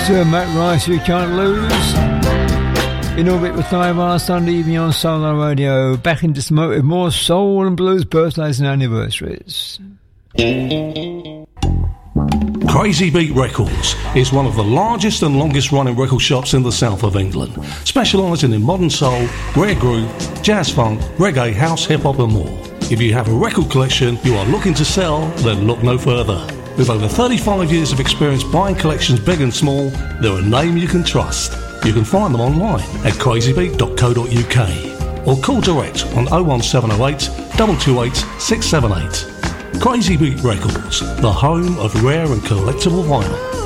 Sir Matt Rice, You Can't Lose. In Orbit with Diver, Sunday evening on Solar Radio. Back into some with more soul and blues birthdays and anniversaries. Crazy Beat Records is one of the largest and longest running record shops in the south of England, specialising in modern soul, rare groove, jazz funk, reggae, house, hip hop and more. If you have a record collection you are looking to sell, then look no further. With over 35 years of experience buying collections big and small, they're a name you can trust. You can find them online at crazybeat.co.uk or call direct on 01708 228 678. Crazy Beat Records, the home of rare and collectible vinyl.